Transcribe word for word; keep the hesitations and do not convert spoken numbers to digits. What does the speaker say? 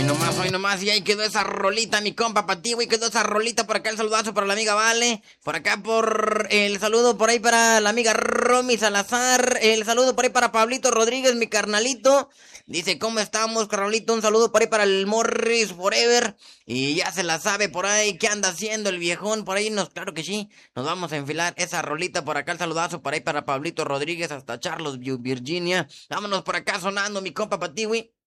Hoy nomás, hoy nomás, y ahí quedó esa rolita, mi compa Pati, güey, quedó esa rolita. Por acá el saludazo para la amiga Vale, por acá por el saludo por ahí para la amiga Romy Salazar, el saludo por ahí para Pablito Rodríguez, mi carnalito. Dice, ¿cómo estamos, carnalito? Un saludo por ahí para el Morris Forever. Y ya se la sabe por ahí, ¿qué anda haciendo el viejón? Por ahí nos, claro que sí, nos vamos a enfilar esa rolita. Por acá el saludazo por ahí para Pablito Rodríguez hasta Charlottesville, Virginia. Vámonos por acá sonando, mi compa Pati, güey.